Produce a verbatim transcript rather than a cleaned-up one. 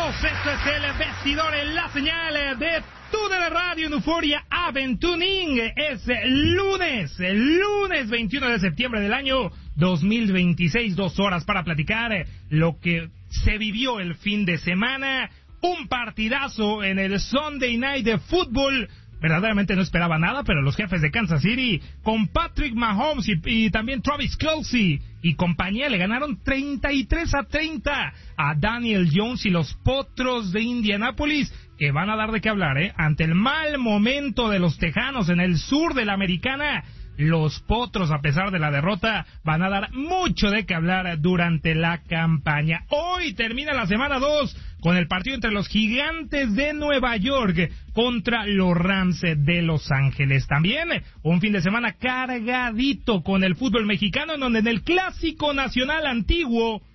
Bienvenidos, esto es el vestidor en la señal de Tu D N Radio en Euforia Aventuning. Es lunes, lunes veintiuno de septiembre del año dos mil veintiséis, dos horas para platicar lo que se vivió el fin de semana. Un partidazo en el Sunday Night de Football. Verdaderamente no esperaba nada, pero los jefes de Kansas City, con Patrick Mahomes y, y también Travis Kelce y compañía, le ganaron treinta y tres a treinta a Daniel Jones y los Potros de Indianápolis, que van a dar de qué hablar, ¿eh? Ante el mal momento de los Tejanos en el sur de la Americana, los Potros, a pesar de la derrota, van a dar mucho de qué hablar durante la campaña. Hoy termina la semana dos con el partido entre los Gigantes de Nueva York contra los Rams de Los Ángeles. También un fin de semana cargadito con el fútbol mexicano, en donde en el Clásico Nacional Antiguo